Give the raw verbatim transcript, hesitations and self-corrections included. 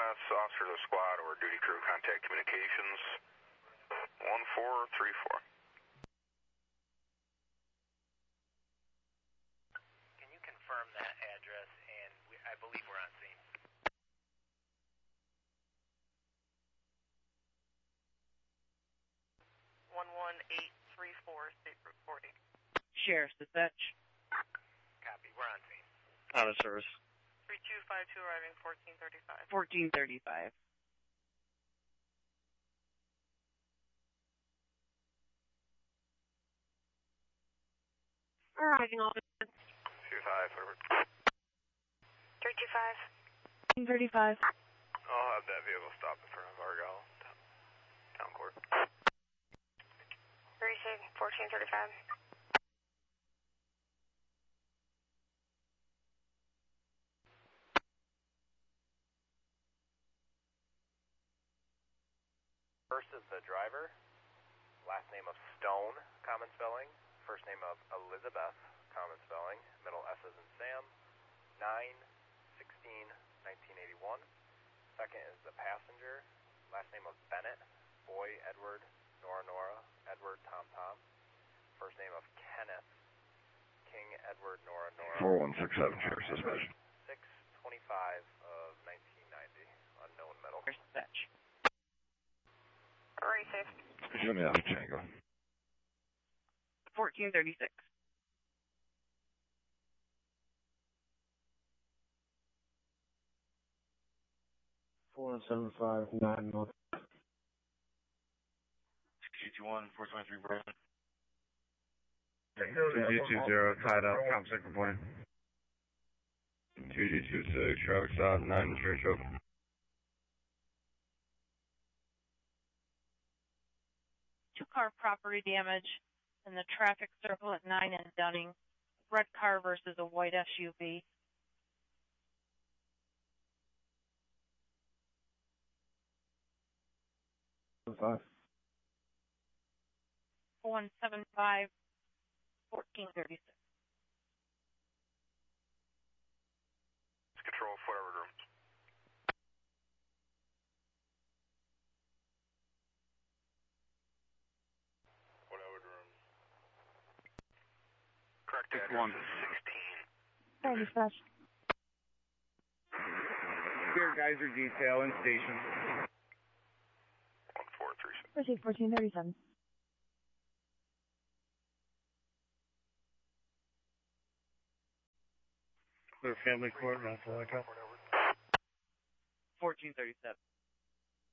S, officer to squad or duty crew, contact communications. one four three four. Can you confirm that address, and we, I believe we're on scene. one one eight three four, State Route forty. Sheriff's Dispatch. Copy, we're on scene. Out of service. three two five two arriving fourteen thirty-five. fourteen thirty-five. Arriving officer. two five, forward. three two five. fourteen thirty-five. I'll have that vehicle stop in front of Argyle Town, town Court. Racing fourteen thirty-five. First is the driver, last name of Stone, common spelling, first name of Elizabeth, common spelling, middle S as in Sam, nine sixteen nineteen eighty-one. Second is the passenger, last name of Bennett, boy Edward, Nora Nora, Edward Tom Tom. First name of Kenneth, King Edward Nora Nora. four one six seven, Sheriff's Dispatch. six twenty-five of nineteen ninety, unknown middle. Dispatch. Racing. Show me Alpha Tango. fourteen thirty-six. four one seven five nine north. two two one, four twenty-three, Brooklyn. two two two zero, tied up, conflict reporting. two two two six, traffic stop, nine church open. Two-car property damage in the traffic circle at nine and Dunning. Red car versus a white S U V. Five. one seven five, fourteen thirty-six. Control forward rooms. Forward rooms. Correct address one. is sixteen. Sorry, dispatch. Spear Geyser detail in station. one four three six. Proceed fourteen thirty-seven. Clear family court, Rafael Echo. fourteen thirty-seven.